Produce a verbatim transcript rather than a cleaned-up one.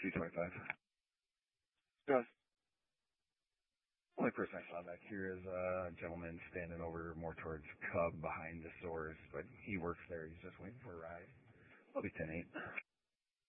two twenty-five. Gus. Only person I saw back here is a gentleman standing over more towards Cub behind the stores, but he works there. He's just waiting for a ride. I'll be ten eight.